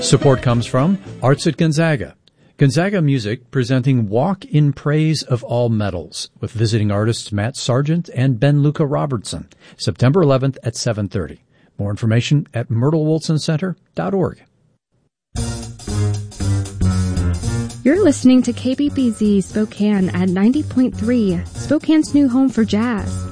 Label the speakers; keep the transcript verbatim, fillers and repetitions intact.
Speaker 1: Support comes from Arts at Gonzaga. Gonzaga Music presenting Walk in Praise of All Metals with visiting artists Matt Sargent and Ben Luca Robertson, September eleventh at seven thirty. More information at myrtle wilson center dot org.
Speaker 2: You're listening to K B B Z Spokane at ninety point three, Spokane's new home for jazz.